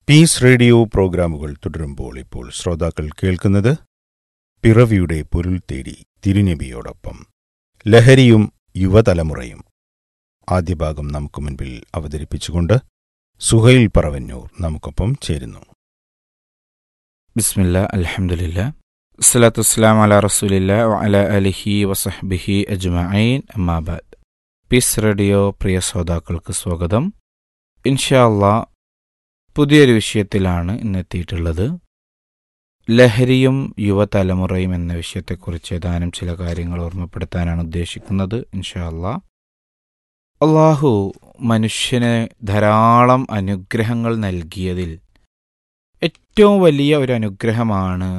Piece radio പ്രോഗ്രാമുകൾ തുടരുമ്പോൾ ഇപ്പോൾ ശ്രോതാക്കൾ കേൾക്കുന്നത് പിറവിയുടെ പൊരുൾ തേടി തിരുനബിയോടൊപ്പം ലഹരിയും യുവതലമുറയും. ആദ്യ ഭാഗം നമുക്ക് മുൻപിൽ അവതരിപ്പിച്ചുകൊണ്ട് സുഹൈൽ പറവന്നൂർ നമുക്കൊപ്പം ചേരുന്നു. ബിസ്മില്ലാ, അൽഹംദുലില്ലാ, അസ്സലാത്തു വസ്സലാമു അലാ റസൂലില്ലാ വഅലാ ആലിഹി വസഹ്ബിഹി അജ്മഈൻ, അമ്മാ ബഅദ്. പീസ് റേഡിയോ പ്രിയ ശ്രോതാക്കൾക്ക് സ്വാഗതം. ഇൻഷാ അല്ലാഹ് പുതിയൊരു വിഷയത്തിലാണ് ഇന്നെത്തിയിട്ടുള്ളത്. ലഹരിയും യുവതലമുറയും എന്ന വിഷയത്തെക്കുറിച്ച് ഏതാനും ചില കാര്യങ്ങൾ ഓർമ്മപ്പെടുത്താനാണ് ഉദ്ദേശിക്കുന്നത്. ഇൻഷാ അല്ലാഹ്. അള്ളാഹു മനുഷ്യന് ധാരാളം അനുഗ്രഹങ്ങൾ നൽകിയതിൽ ഏറ്റവും വലിയ ഒരു അനുഗ്രഹമാണ്